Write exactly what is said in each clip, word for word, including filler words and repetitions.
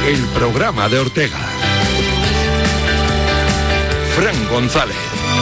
El programa de Ortega. Fran González.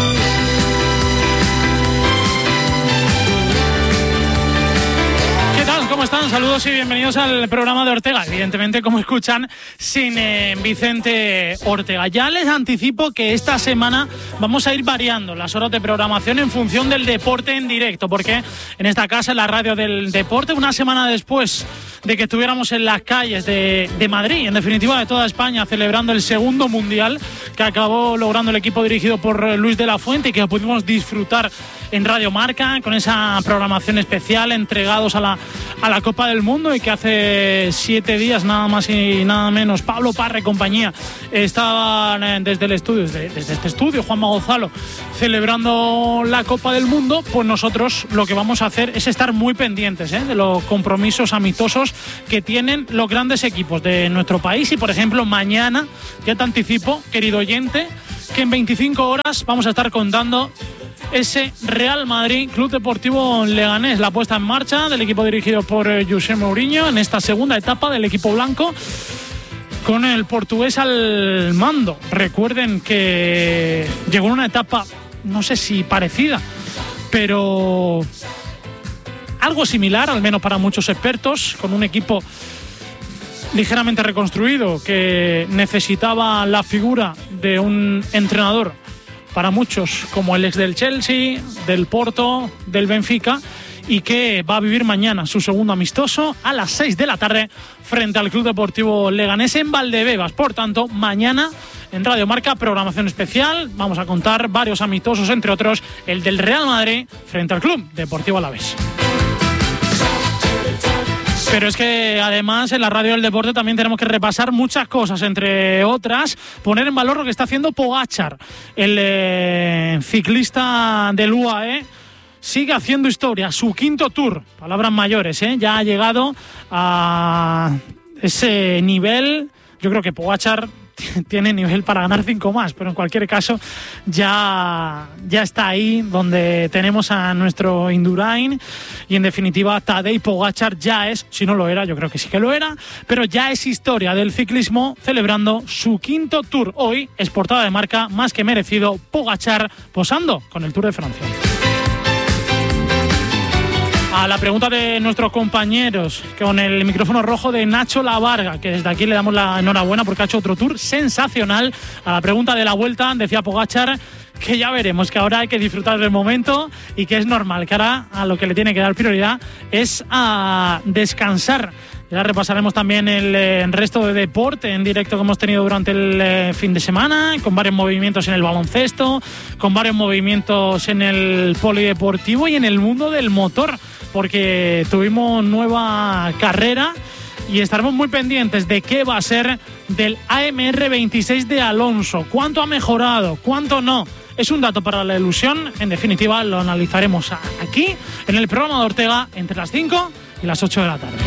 ¿Cómo están? Saludos y bienvenidos al programa de Ortega. Evidentemente, como escuchan, sin eh, Vicente Ortega. Ya les anticipo que esta semana vamos a ir variando las horas de programación en función del deporte en directo, porque en esta casa, en la radio del deporte, una semana después de que estuviéramos en las calles de, de Madrid, en definitiva de toda España, celebrando el segundo mundial que acabó logrando el equipo dirigido por Luis de la Fuente y que pudimos disfrutar en Radio Marca con esa programación especial, entregados a la, a la Copa del Mundo, y que hace siete días nada más y nada menos Pablo Parra y compañía estaban desde el estudio, desde, desde este estudio, Juanma Gonzalo, celebrando la Copa del Mundo. Pues nosotros lo que vamos a hacer es estar muy pendientes ¿eh? de los compromisos amistosos que tienen los grandes equipos de nuestro país. Y por ejemplo, mañana, ya te anticipo, querido oyente, que en veinticinco horas vamos a estar contando ese Real Madrid Club Deportivo Leganés, la puesta en marcha del equipo dirigido por José Mourinho en esta segunda etapa del equipo blanco, con el portugués al mando. Recuerden que llegó en una etapa, no sé si parecida, pero algo similar, al menos para muchos expertos, con un equipo ligeramente reconstruido que necesitaba la figura de un entrenador para muchos como el ex del Chelsea, del Porto, del Benfica, y que va a vivir mañana su segundo amistoso a las seis de la tarde frente al Club Deportivo Leganés en Valdebebas. Por tanto, mañana en Radio Marca, programación especial. Vamos a contar varios amistosos, entre otros el del Real Madrid frente al Club Deportivo Alavés. Pero es que además en la radio del deporte también tenemos que repasar muchas cosas, entre otras poner en valor lo que está haciendo Pogačar, el eh, ciclista del U A E. Sigue haciendo historia, su quinto Tour, palabras mayores, ¿eh? Ya ha llegado a ese nivel. Yo creo que Pogačar tiene nivel para ganar cinco más, pero en cualquier caso ya, ya está ahí donde tenemos a nuestro Indurain, y en definitiva Tadej Pogačar ya es, si no lo era, yo creo que sí que lo era, pero ya es historia del ciclismo, celebrando su quinto Tour. Hoy es portada de Marca, más que merecido, Pogačar posando con el Tour de Francia. A la pregunta de nuestros compañeros, con el micrófono rojo de Nacho Lavarga, que desde aquí le damos la enhorabuena porque ha hecho otro Tour sensacional. A la pregunta de la vuelta decía Pogačar que ya veremos, que ahora hay que disfrutar del momento y que es normal, que ahora a lo que le tiene que dar prioridad es a descansar. Ya repasaremos también el eh, resto de deporte en directo que hemos tenido durante el eh, fin de semana, con varios movimientos en el baloncesto, con varios movimientos en el polideportivo y en el mundo del motor, porque tuvimos nueva carrera y estaremos muy pendientes de qué va a ser del A M R veintiséis de Alonso. ¿Cuánto ha mejorado? ¿Cuánto no? Es un dato para la ilusión. En definitiva, lo analizaremos aquí en el programa de Ortega entre las cinco y las ocho de la tarde.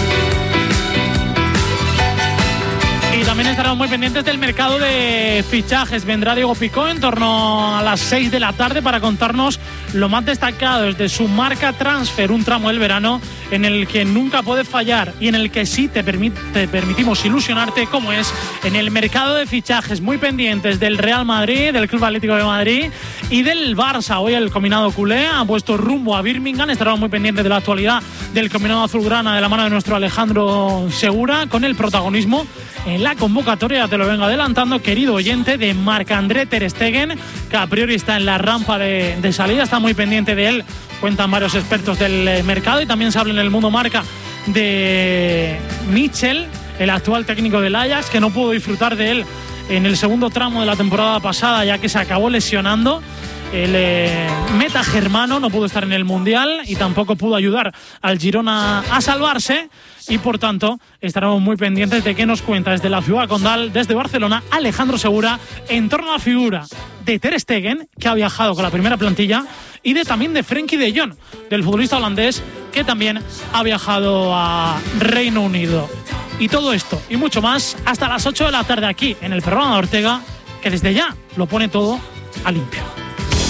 Y también estaremos muy pendientes del mercado de fichajes. Vendrá Diego Picó en torno a las seis de la tarde para contarnos lo más destacado desde su Marca Transfer, un tramo del verano en el que nunca puedes fallar y en el que sí te, permit- te permitimos ilusionarte, como es en el mercado de fichajes. Muy pendientes del Real Madrid, del Club Atlético de Madrid y del Barça. Hoy el combinado culé ha puesto rumbo a Birmingham. Estaremos muy pendientes de la actualidad del combinado azulgrana de la mano de nuestro Alejandro Segura, con el protagonismo en la convocatoria, te lo vengo adelantando, querido oyente, de Marc-André ter Stegen, que a priori está en la rampa de, de salida. Está muy pendiente de él, cuentan varios expertos del mercado, y también se habla en el mundo Marca de Michel, el actual técnico del Ajax, que no pudo disfrutar de él en el segundo tramo de la temporada pasada, ya que se acabó lesionando. El eh, meta germano no pudo estar en el Mundial y tampoco pudo ayudar al Girona a salvarse, y por tanto estaremos muy pendientes de qué nos cuenta desde la ciudad condal, desde Barcelona, Alejandro Segura, en torno a la figura de ter Stegen, que ha viajado con la primera plantilla, y de también de Frenkie de Jong, del futbolista holandés, que también ha viajado a Reino Unido. Y todo esto y mucho más hasta las ocho de la tarde aquí en el programa de Ortega, que desde ya lo pone todo a limpio.